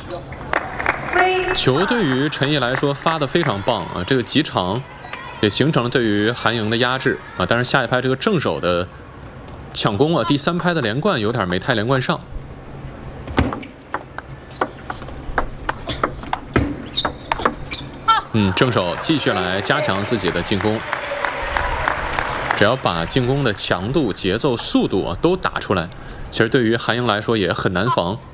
球对于陈毅来说发的非常棒啊，这个几场也形成了对于韩莹的压制啊。但是下一拍这个正手的抢攻啊，第3拍的连贯有点没太连贯上。正手继续来加强自己的进攻，只要把进攻的强度、节奏、速度啊都打出来，其实对于韩莹来说也很难防。